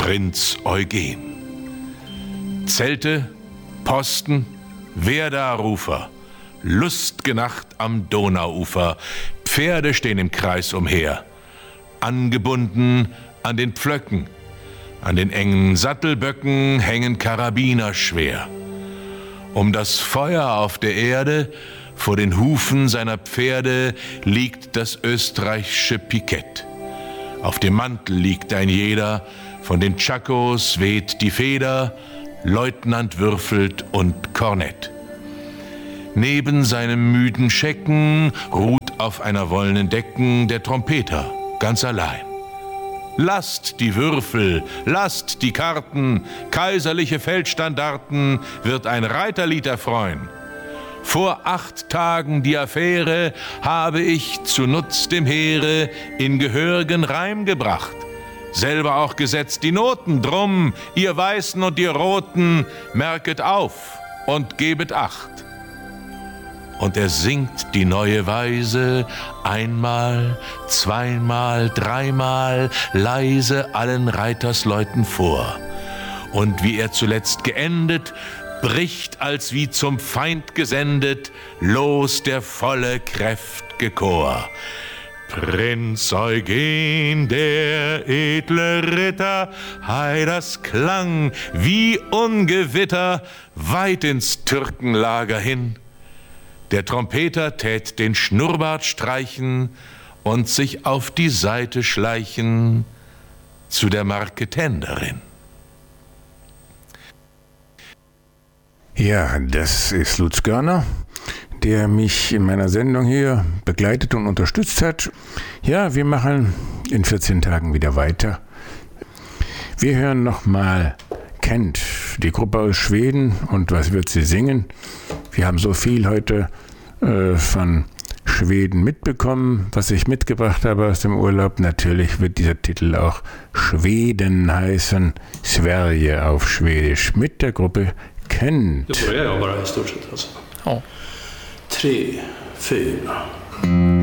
Prinz Eugen. Zelte, Posten, Werda-Rufer, lust'ge Nacht am Donauufer, Pferde stehen im Kreis umher, angebunden an den Pflöcken, an den engen Sattelböcken hängen Karabiner schwer. Um das Feuer auf der Erde, vor den Hufen seiner Pferde, liegt das österreichische Pikett. Auf dem Mantel liegt ein jeder, von den Tschakos weht die Feder, Leutnant würfelt und Kornett. Neben seinem müden Schecken ruht auf einer wollenen Decken der Trompeter, ganz allein. Lasst die Würfel, lasst die Karten, kaiserliche Feldstandarten wird ein Reiterlied erfreuen. Vor 8 Tagen die Affäre habe ich zu Nutz dem Heere in gehörigen Reim gebracht. Selber auch gesetzt die Noten, drum, ihr Weißen und ihr Roten, merket auf und gebet Acht. Und er singt die neue Weise einmal, zweimal, dreimal leise allen Reitersleuten vor. Und wie er zuletzt geendet, bricht als wie zum Feind gesendet los der volle kräft'ge Chor. Prinz Eugen, der edle Ritter, hei, das klang wie Ungewitter weit ins Türkenlager hin. Der Trompeter tät den Schnurrbart streichen und sich auf die Seite schleichen zu der Marketenderin. Ja, das ist Lutz Görner, der mich in meiner Sendung hier begleitet und unterstützt hat. Ja, wir machen in 14 Tagen wieder weiter. Wir hören nochmal Kent, die Gruppe aus Schweden, und was wird sie singen? Wir haben so viel heute von Schweden mitbekommen, was ich mitgebracht habe aus dem Urlaub. Natürlich wird dieser Titel auch Schweden heißen, Sverige auf Schwedisch, mit der Gruppe Kent. Det börjar jag bara i stort sett alltså. Ja. 3, 4.